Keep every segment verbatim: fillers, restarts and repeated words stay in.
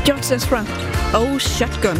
George Ezra og Shotgun.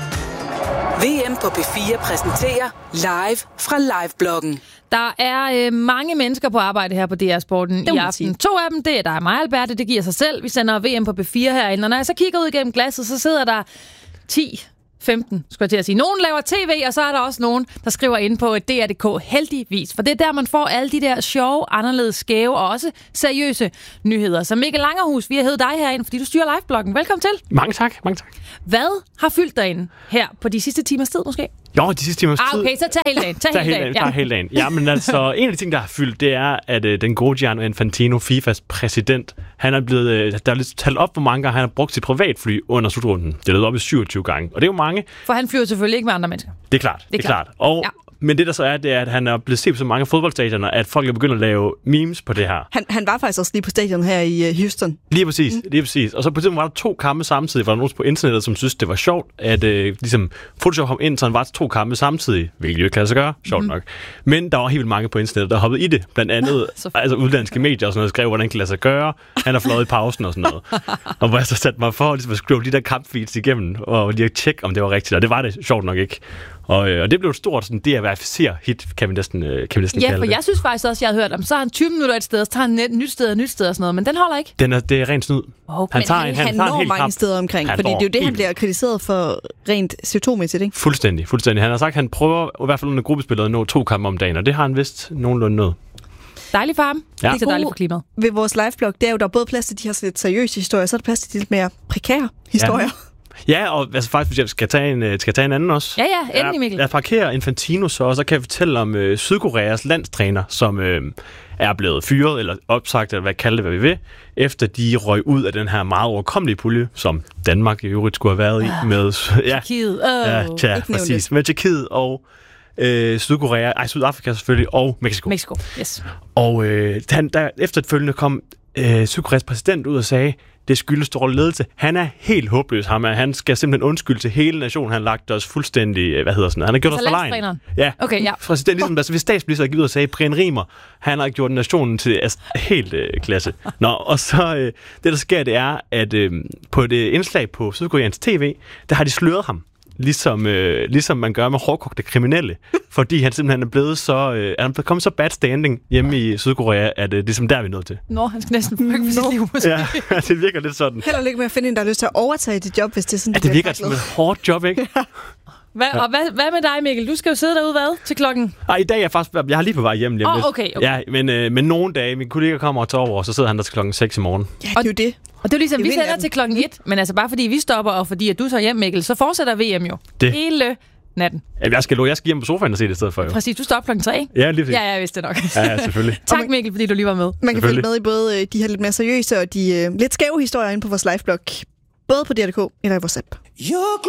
V M på P fire præsenterer live fra Livebloggen. Der er øh, mange mennesker på arbejde her på D R Sporten i aften. Sige. To af dem, det er dig og mig, Alberte, det giver sig selv. Vi sender V M på P fire herinde, og når jeg så kigger ud igennem glasset, så sidder der ti femten, skulle jeg til at sige. Nogen laver tv, og så er der også nogen, der skriver ind på D R punktum d k, heldigvis. For det er der, man får alle de der sjove, anderledes skæve og også seriøse nyheder. Så Mikkel Langerhus, vi har heddet dig herinde, fordi du styrer Livebloggen. Velkommen til. Mange tak, mange tak. Hvad har fyldt derinde her på de sidste timers tid måske? Jo, de sidste timers tid. Ah, okay, så tag hele dagen. Tag, tag hele dagen. Tag hele dagen. Ja, men altså, en af de ting, der har fyldt, det er, at øh, den gode Gianni Infantino, Fifas præsident, han er blevet, øh, der er lidt talt op, hvor mange gange han har brugt sit privatfly under slutrunden. Det er løbet op i syvogtyve gange, og det er jo mange. For han flyver selvfølgelig ikke med andre mennesker. Det er klart, det er, det er klart. klart. Og ja. Men det der så er, det er, at han er blevet set på så mange fodboldstadioner, at folk er begyndt at lave memes på det her. Han, han var faktisk også lige på stadion her i uh, Houston. Lige præcis, mm. lige præcis. Og så på tidspunkt var der to kampe samtidig, var der nogen på internettet, som synes det var sjovt, at øh, ligesom Photoshop kom ind, så han var to kampe samtidig, hvilket jo ikke kan lade sig gøre, sjovt mm. nok. Men der var helt vildt mange på internettet, der hoppede i det. Blandt andet altså udlandske medier og sådan noget, skrev, hvordan det kan lade sig gøre. Han har fløjet i pausen og sådan noget. Og hvor jeg så satte mig for, ligesom at skrive de der kampfeeds igennem, og lige at tjekke, om det var rigtigt. Og det var det sjovt nok ikke. Og, øh, og det blev et stort sådan, D R verificer-hit, kan vi næsten, øh, kan vi næsten ja, kalde det. Ja, for jeg synes faktisk også, jeg havde hørt om, så har han tyve minutter et sted, så tager han et nyt sted og nyt sted og sådan noget, men den holder ikke. Den er, det er rent snyd. Okay. Han, tager en, han, han tager når en mange kamp. steder omkring, han fordi det er jo det, han bliver kritiseret for rent C O to-mæssigt, ikke? Fuldstændig, fuldstændig. Han har sagt, at han prøver i hvert fald under gruppespillet at nå to kampe om dagen, og det har han vist nogenlunde nået. Dejligt for ham. Ja. Det er så dejligt for klimaet. Ved vores liveblog, det er jo, der er både plads til de her lidt seriøse historier, så er der plads til de lidt mere prekære historier. Ja. Ja, og altså faktisk, hvis jeg skal tage en, skal tage en anden også. Ja, ja, endelig, Mikkel. Jeg, jeg parkerer Infantino så, og så kan jeg fortælle om øh, Sydkoreas landstræner, som øh, er blevet fyret, eller opsagt, eller hvad kalde det, hvad vi vil, efter de røg ud af den her meget overkommelige pulje, som Danmark i øvrigt skulle have været i, uh, med... Ja, Tjekkiet. Oh, ja, tja, præcis. Med Tjekkiet og øh, Sydkorea, ej, Sydafrika selvfølgelig, og Mexico. Mexico, yes. Og øh, han, der efterfølgende kom øh, Sydkoreas præsident ud og sagde, det skyldes dårlig ledelse. Han er helt håbløs. Han, er, han skal simpelthen undskylde til hele nationen. Han har lagt os fuldstændig, hvad hedder sådan noget. Han har gjort altså os for legen. Ja. Okay, ja. Præsident, ligesom, altså, hvis statsminister gik ud og sagde, Brian Rimer, han har gjort nationen til altså, helt øh, klasse. Nå, og så øh, det, der sker, det er, at øh, på et indslag på Sydkoreans tv, der har de sløret ham. Ligesom, øh, ligesom man gør med hårdkogte kriminelle. Fordi han simpelthen er blevet så... Øh, han er kommet så bad standing hjemme i Sydkorea, at øh, det er som der, vi er nødt til. Nå, han skal næsten frygte for sit liv, måske. Ja, det virker lidt sådan. Heller ikke med at finde en, der har lyst til at overtage dit job, hvis det er sådan, ja, det virker som et hårdt job, ikke? Hvad, og hvad, hvad med dig, Mikkel? Du skal jo sidde derude, hvad? Til klokken? Ej, i dag er jeg faktisk... Jeg har lige på vej hjem lige om oh, lidt. okay, okay. Ja, men, øh, men nogle dage, min kollega kommer og tager over, og så sidder han der til klokken seks i morgen. Ja, det er jo det. Og det er jo ligesom, det vi sender til klokken et, men altså bare fordi vi stopper, og fordi at du tager hjem, Mikkel, så fortsætter V M jo. Det. Hele natten. Ja, jeg skal, jeg skal hjem på sofaen og se det i stedet for, jo. Præcis, du stopper klokken tre, ikke? Ja, lige præcis. Ja, jeg vidste det nok. Ja, ja, selvfølgelig. Tak, Mikkel, fordi du lige var med. Man kan følge med i både de her lidt mere seriøse og de uh, lidt skæve historier inde på vores liveblog. Både på D R punktum d k eller i vores app.